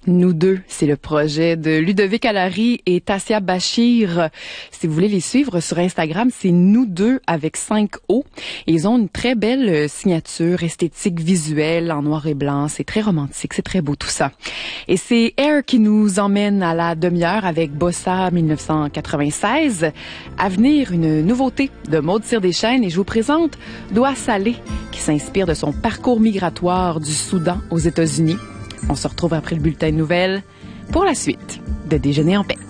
Nous deux, c'est le projet de Ludovic Allary et Tassia Bachir. Si vous voulez les suivre sur Instagram, c'est nous deux avec 5 O. Et ils ont une très belle signature esthétique visuelle en noir et blanc. C'est très romantique, c'est très beau tout ça. Et c'est Air qui nous emmène à la demi-heure avec Bossa 1996. À venir, une nouveauté de Maud Cyr-Deschênes et je vous présente Doigt salé qui s'inspire de son parcours migratoire du Soudan aux États-Unis. On se retrouve après le bulletin de nouvelles pour la suite de Déjeuner en paix.